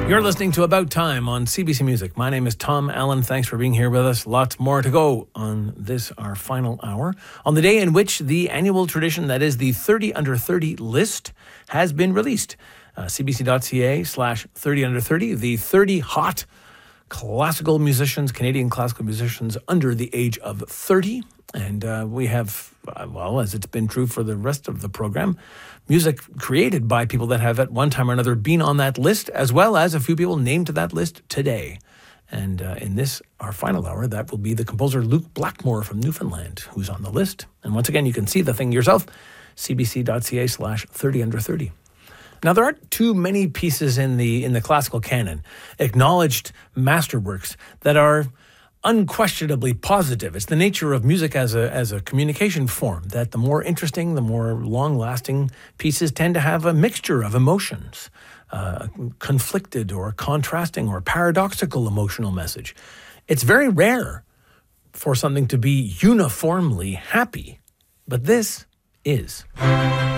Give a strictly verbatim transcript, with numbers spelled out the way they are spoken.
You're listening to About Time on C B C Music. My name is Tom Allen. Thanks for being here with us. Lots more to go on this, our final hour, on the day in which the annual tradition, that is the thirty under thirty list, has been released. Uh, cbc.ca slash 30 under 30, the thirty hot classical musicians, Canadian classical musicians under the age of thirty. And uh, we have, uh, well, as it's been true for the rest of the program, music created by people that have at one time or another been on that list, as well as a few people named to that list today. And uh, in this, our final hour, that will be the composer Luke Blackmore from Newfoundland, who's on the list. And once again, you can see the thing yourself, cbc.ca slash 30 under 30. Now, there aren't too many pieces in the in the classical canon, acknowledged masterworks, that are unquestionably positive. It's the nature of music as a as a communication form, that the more interesting, the more long-lasting pieces tend to have a mixture of emotions, uh, conflicted or contrasting or paradoxical emotional message. It's very rare for something to be uniformly happy, but this is.